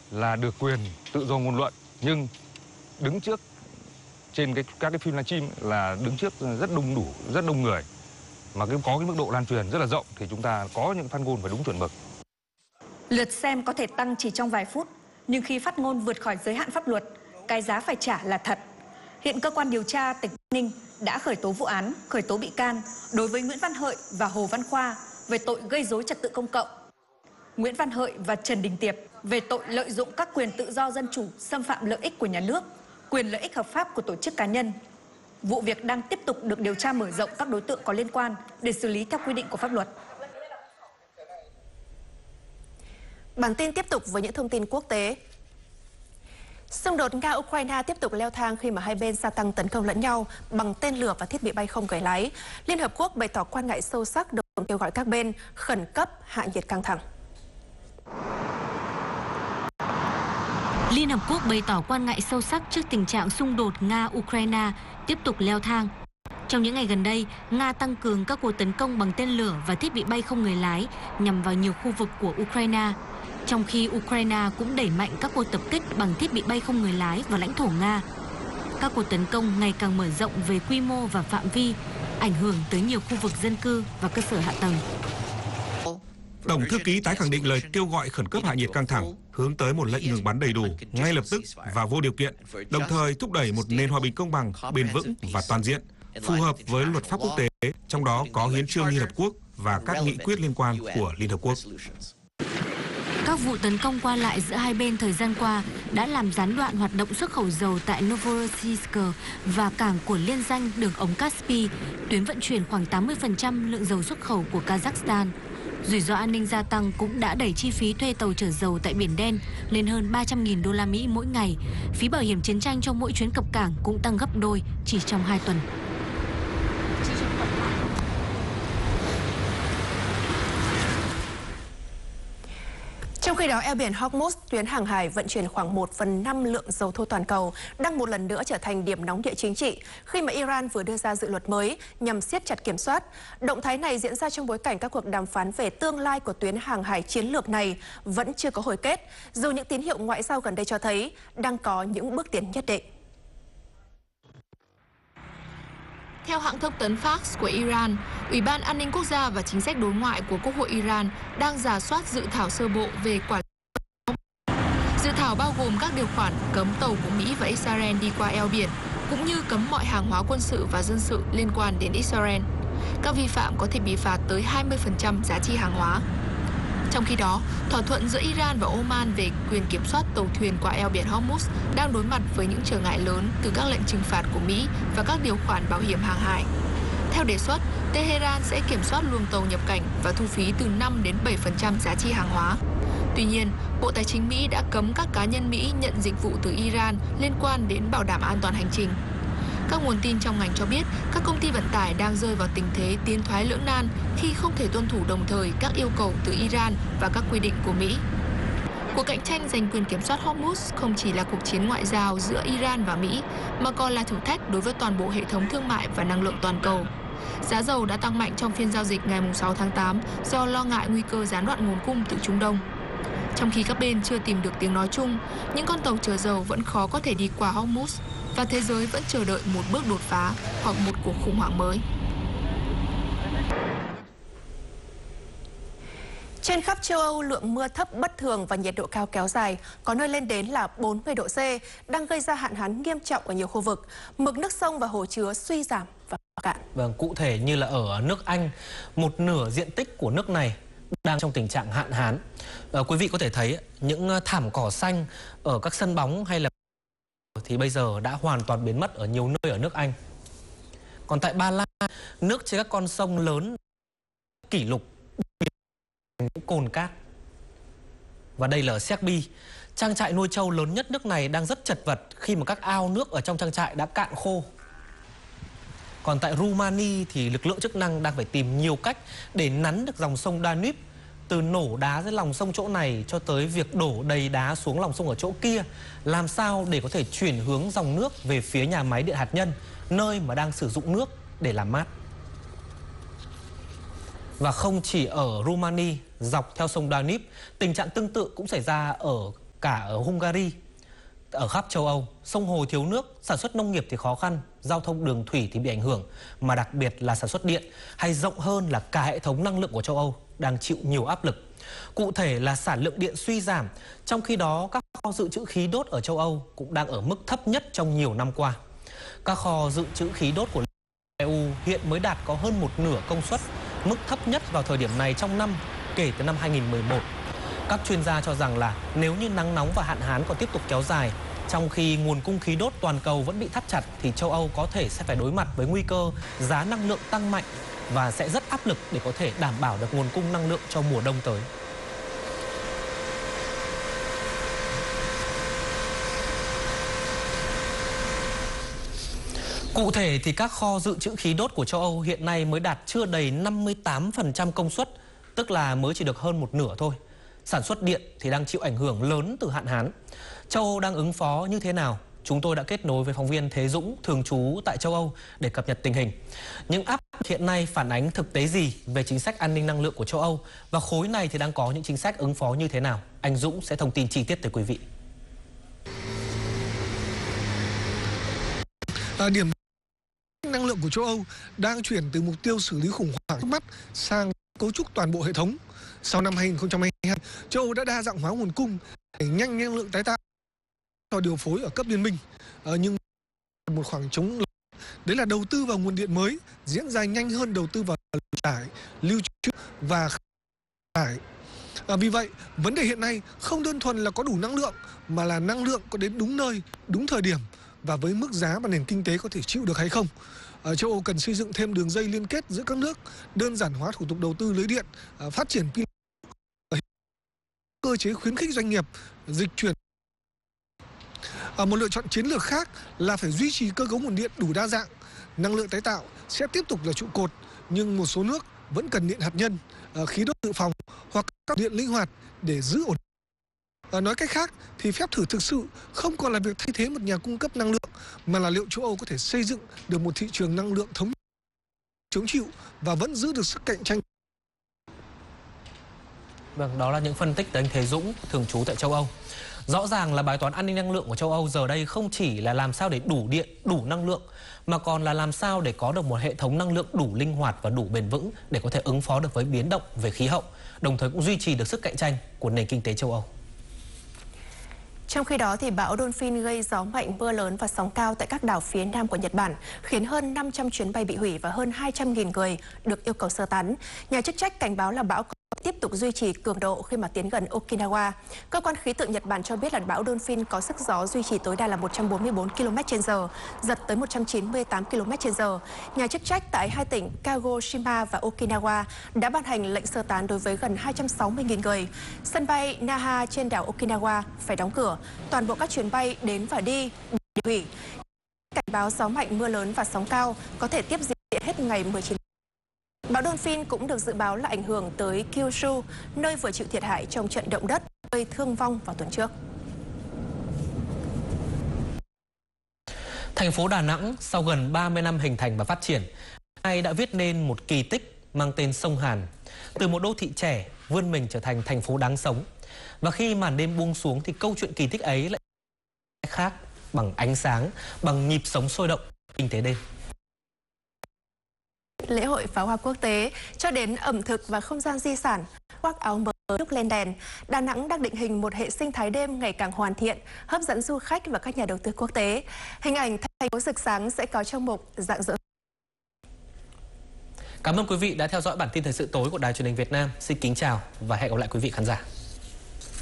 là được quyền tự do ngôn luận, nhưng đứng trước trên các cái phim livestream là đứng trước rất đông người, mà có cái mức độ lan truyền rất là rộng, thì chúng ta có những phát ngôn phải đúng chuẩn mực. Lượt xem có thể tăng chỉ trong vài phút, nhưng khi phát ngôn vượt khỏi giới hạn pháp luật, cái giá phải trả là thật. Hiện cơ quan điều tra tỉnh Bắc Ninh đã khởi tố vụ án, khởi tố bị can đối với Nguyễn Văn Hợi và Hồ Văn Khoa về tội gây rối trật tự công cộng. Nguyễn Văn Hợi và Trần Đình Tiệp về tội lợi dụng các quyền tự do dân chủ, xâm phạm lợi ích của nhà nước, quyền lợi ích hợp pháp của tổ chức cá nhân. Vụ việc đang tiếp tục được điều tra mở rộng các đối tượng có liên quan để xử lý theo quy định của pháp luật. Bản tin tiếp tục với những thông tin quốc tế. Xung đột Nga-Ukraine tiếp tục leo thang khi mà hai bên gia tăng tấn công lẫn nhau bằng tên lửa và thiết bị bay không người lái. Liên Hợp Quốc bày tỏ quan ngại sâu sắc, đồng thời kêu gọi các bên khẩn cấp hạ nhiệt căng thẳng. Liên Hợp Quốc bày tỏ quan ngại sâu sắc trước tình trạng xung đột Nga-Ukraine tiếp tục leo thang. Trong những ngày gần đây, Nga tăng cường các cuộc tấn công bằng tên lửa và thiết bị bay không người lái nhằm vào nhiều khu vực của Ukraine, trong khi Ukraine cũng đẩy mạnh các cuộc tập kích bằng thiết bị bay không người lái vào lãnh thổ Nga. Các cuộc tấn công ngày càng mở rộng về quy mô và phạm vi, ảnh hưởng tới nhiều khu vực dân cư và cơ sở hạ tầng. Tổng thư ký tái khẳng định lời kêu gọi khẩn cấp hạ nhiệt căng thẳng, hướng tới một lệnh ngừng bắn đầy đủ, ngay lập tức và vô điều kiện, đồng thời thúc đẩy một nền hòa bình công bằng, bền vững và toàn diện, phù hợp với luật pháp quốc tế, trong đó có hiến chương Liên Hợp Quốc và các nghị quyết liên quan của Liên Hợp Quốc. Các vụ tấn công qua lại giữa hai bên thời gian qua đã làm gián đoạn hoạt động xuất khẩu dầu tại Novorossiysk và cảng của liên danh đường ống Kaspi, tuyến vận chuyển khoảng 80% lượng dầu xuất khẩu của Kazakhstan. Rủi ro an ninh gia tăng cũng đã đẩy chi phí thuê tàu chở dầu tại Biển Đen lên hơn 300.000 đô la Mỹ mỗi ngày. Phí bảo hiểm chiến tranh cho mỗi chuyến cập cảng cũng tăng gấp đôi chỉ trong 2 tuần. Trong khi đó, eo biển Hormuz, tuyến hàng hải vận chuyển khoảng 1/5 lượng dầu thô toàn cầu, đang một lần nữa trở thành điểm nóng địa chính trị khi mà Iran vừa đưa ra dự luật mới nhằm siết chặt kiểm soát. Động thái này diễn ra trong bối cảnh các cuộc đàm phán về tương lai của tuyến hàng hải chiến lược này vẫn chưa có hồi kết, dù những tín hiệu ngoại giao gần đây cho thấy đang có những bước tiến nhất định. Theo hãng thông tấn Fars của Iran, Ủy ban An ninh Quốc gia và Chính sách đối ngoại của Quốc hội Iran đang rà soát dự thảo sơ bộ về quản lý. Dự thảo bao gồm các điều khoản cấm tàu của Mỹ và Israel đi qua eo biển, cũng như cấm mọi hàng hóa quân sự và dân sự liên quan đến Israel. Các vi phạm có thể bị phạt tới 20% giá trị hàng hóa. Trong khi đó, thỏa thuận giữa Iran và Oman về quyền kiểm soát tàu thuyền qua eo biển Hormuz đang đối mặt với những trở ngại lớn từ các lệnh trừng phạt của Mỹ và các điều khoản bảo hiểm hàng hải. Theo đề xuất, Tehran sẽ kiểm soát luồng tàu nhập cảnh và thu phí từ 5 đến 7% giá trị hàng hóa. Tuy nhiên, Bộ Tài chính Mỹ đã cấm các cá nhân Mỹ nhận dịch vụ từ Iran liên quan đến bảo đảm an toàn hành trình. Các nguồn tin trong ngành cho biết các công ty vận tải đang rơi vào tình thế tiến thoái lưỡng nan khi không thể tuân thủ đồng thời các yêu cầu từ Iran và các quy định của Mỹ. Cuộc cạnh tranh giành quyền kiểm soát Hormuz không chỉ là cuộc chiến ngoại giao giữa Iran và Mỹ, mà còn là thử thách đối với toàn bộ hệ thống thương mại và năng lượng toàn cầu. Giá dầu đã tăng mạnh trong phiên giao dịch ngày 6 tháng 8 do lo ngại nguy cơ gián đoạn nguồn cung từ Trung Đông. Trong khi các bên chưa tìm được tiếng nói chung, những con tàu chở dầu vẫn khó có thể đi qua Hormuz và thế giới vẫn chờ đợi một bước đột phá hoặc một cuộc khủng hoảng mới. Trên khắp châu Âu, lượng mưa thấp bất thường và nhiệt độ cao kéo dài, có nơi lên đến là 40 độ C, đang gây ra hạn hán nghiêm trọng ở nhiều khu vực. Mực nước sông và hồ chứa suy giảm và cạn. Vâng, cụ thể như là ở nước Anh, một nửa diện tích của nước này đang trong tình trạng hạn hán. Quý vị có thể thấy những thảm cỏ xanh ở các sân bóng hay là thì bây giờ đã hoàn toàn biến mất ở nhiều nơi ở nước Anh. Còn tại Ba Lan, nước trên các con sông lớn kỷ lục những cồn cát. Và đây là ở Serbia, trang trại nuôi trâu lớn nhất nước này đang rất chật vật khi mà các ao nước ở trong trang trại đã cạn khô. Còn tại Rumani thì lực lượng chức năng đang phải tìm nhiều cách để nắn được dòng sông Danube, từ nổ đá dưới lòng sông chỗ này cho tới việc đổ đầy đá xuống lòng sông ở chỗ kia, làm sao để có thể chuyển hướng dòng nước về phía nhà máy điện hạt nhân, nơi mà đang sử dụng nước để làm mát. Và không chỉ ở Rumani, dọc theo sông Danube, tình trạng tương tự cũng xảy ra ở cả ở Hungary, ở khắp châu Âu, sông hồ thiếu nước, sản xuất nông nghiệp thì khó khăn, giao thông đường thủy thì bị ảnh hưởng, mà đặc biệt là sản xuất điện, hay rộng hơn là cả hệ thống năng lượng của châu Âu đang chịu nhiều áp lực. Cụ thể là sản lượng điện suy giảm, trong khi đó các kho dự trữ khí đốt ở châu Âu cũng đang ở mức thấp nhất trong nhiều năm qua. Các kho dự trữ khí đốt của EU hiện mới đạt có hơn một nửa công suất, mức thấp nhất vào thời điểm này trong năm kể từ năm 2011. Các chuyên gia cho rằng là nếu như nắng nóng và hạn hán còn tiếp tục kéo dài, trong khi nguồn cung khí đốt toàn cầu vẫn bị thắt chặt, thì châu Âu có thể sẽ phải đối mặt với nguy cơ giá năng lượng tăng mạnh và sẽ rất áp lực để có thể đảm bảo được nguồn cung năng lượng cho mùa đông tới. Cụ thể thì các kho dự trữ khí đốt của châu Âu hiện nay mới đạt chưa đầy 58% công suất, tức là mới chỉ được hơn một nửa thôi. Sản xuất điện thì đang chịu ảnh hưởng lớn từ hạn hán. Châu Âu đang ứng phó như thế nào? Chúng tôi đã kết nối với phóng viên Thế Dũng, thường trú tại châu Âu để cập nhật tình hình. Những áp lực hiện nay phản ánh thực tế gì về chính sách an ninh năng lượng của châu Âu, và khối này thì đang có những chính sách ứng phó như thế nào? Anh Dũng sẽ thông tin chi tiết tới quý vị. Điểm năng lượng của châu Âu đang chuyển từ mục tiêu xử lý khủng hoảng trước mắt sang cấu trúc toàn bộ hệ thống. Sau năm 2022, châu Âu đã đa dạng hóa nguồn cung để nhanh năng lượng tái tạo cho điều phối ở cấp liên minh. Nhưng một khoảng trống lớn, đấy là đầu tư vào nguồn điện mới diễn ra nhanh hơn đầu tư vào tải, lưu trữ và tải. Vì vậy, vấn đề hiện nay không đơn thuần là có đủ năng lượng, mà là năng lượng có đến đúng nơi, đúng thời điểm và với mức giá mà nền kinh tế có thể chịu được hay không. Châu Âu cần xây dựng thêm đường dây liên kết giữa các nước, đơn giản hóa thủ tục đầu tư lưới điện, phát triển cơ chế khuyến khích doanh nghiệp dịch chuyển. Một lựa chọn chiến lược khác là phải duy trì cơ cấu nguồn điện đủ đa dạng. Năng lượng tái tạo sẽ tiếp tục là trụ cột, nhưng một số nước vẫn cần điện hạt nhân, khí đốt dự phòng hoặc các điện linh hoạt để giữ ổn. Nói cách khác thì phép thử thực sự không còn là việc thay thế một nhà cung cấp năng lượng, mà là liệu châu Âu có thể xây dựng được một thị trường năng lượng thống nhất, chống chịu và vẫn giữ được sức cạnh tranh. Vâng, đó là những phân tích từ anh Thế Dũng, thường trú tại châu Âu. Rõ ràng là bài toán an ninh năng lượng của châu Âu giờ đây không chỉ là làm sao để đủ điện, đủ năng lượng, mà còn là làm sao để có được một hệ thống năng lượng đủ linh hoạt và đủ bền vững để có thể ứng phó được với biến động về khí hậu, đồng thời cũng duy trì được sức cạnh tranh của nền kinh tế châu Âu. Trong khi đó, thì bão Dolphin gây gió mạnh, mưa lớn và sóng cao tại các đảo phía nam của Nhật Bản, khiến hơn 500 chuyến bay bị hủy và hơn 200.000 người được yêu cầu sơ tán. Nhà chức trách cảnh báo là bão tiếp tục duy trì cường độ khi mà tiến gần Okinawa. Cơ quan khí tượng Nhật Bản cho biết là bão Dolphin có sức gió duy trì tối đa là 144 km/h, giật tới 198 km/h. Nhà chức trách tại hai tỉnh Kagoshima và Okinawa đã ban hành lệnh sơ tán đối với gần 260.000 người. Sân bay Naha trên đảo Okinawa phải đóng cửa. Toàn bộ các chuyến bay đến và đi bị hủy. Cảnh báo gió mạnh, mưa lớn và sóng cao có thể tiếp diễn hết ngày 19. Bão Dolphin cũng được dự báo là ảnh hưởng tới Kyushu, nơi vừa chịu thiệt hại trong trận động đất gây thương vong vào tuần trước. Thành phố Đà Nẵng sau gần 30 năm hình thành và phát triển, nay đã viết nên một kỳ tích mang tên Sông Hàn. Từ một đô thị trẻ vươn mình trở thành thành phố đáng sống. Và khi màn đêm buông xuống thì câu chuyện kỳ tích ấy lại khác, bằng ánh sáng, bằng nhịp sống sôi động, kinh tế đêm. Lễ hội pháo hoa quốc tế cho đến ẩm thực và không gian di sản, khoác áo mới lúc lên đèn, Đà Nẵng đang định hình một hệ sinh thái đêm ngày càng hoàn thiện, hấp dẫn du khách và các nhà đầu tư quốc tế. Hình ảnh thành phố rực sáng sẽ có trong mục Rạng rỡ. Cảm ơn quý vị đã theo dõi bản tin thời sự tối của Đài Truyền hình Việt Nam. Xin kính chào và hẹn gặp lại quý vị khán giả.